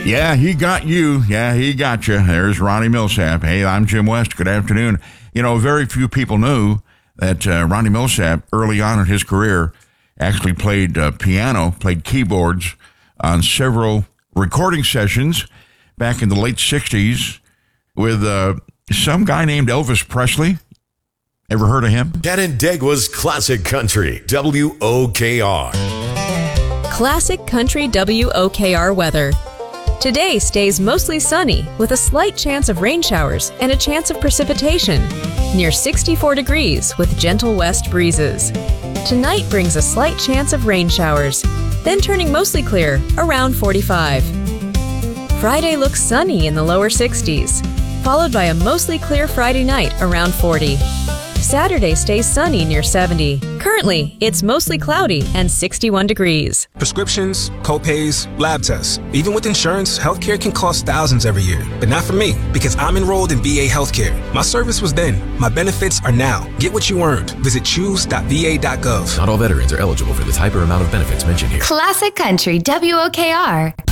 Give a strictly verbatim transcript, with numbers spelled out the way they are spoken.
Yeah, he got you. Yeah, he got you. There's Ronnie Milsap. Hey, I'm Jim West. Good afternoon. You know, very few people knew that uh, Ronnie Milsap, early on in his career, actually played uh, piano, played keyboards on several recording sessions back in the late sixties with uh, some guy named Elvis Presley. Ever heard of him? Canandaigua's Classic Country, W O K R. Classic Country W O K R weather. Today stays mostly sunny with a slight chance of rain showers and a chance of precipitation. Near sixty-four degrees with gentle west breezes. Tonight brings a slight chance of rain showers, then turning mostly clear around forty-five. Friday looks sunny in the lower sixties, followed by a mostly clear Friday night around forty. Saturday stays sunny near seventy. Currently, it's mostly cloudy and sixty-one degrees. Prescriptions, copays, lab tests. Even with insurance, healthcare can cost thousands every year. But not for me, because I'm enrolled in V A Healthcare. My service was then. My benefits are now. Get what you earned. Visit choose dot v a dot gov. Not all veterans are eligible for the type or amount of benefits mentioned here. Classic Country W O K R.